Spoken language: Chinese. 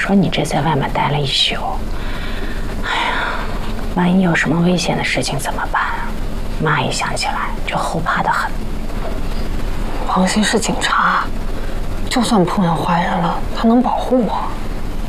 说你这在外面待了一宿，哎呀，万一有什么危险的事情怎么办啊？妈一想起来就后怕得很。 王鑫是警察，就算碰上坏人了，他能保护我。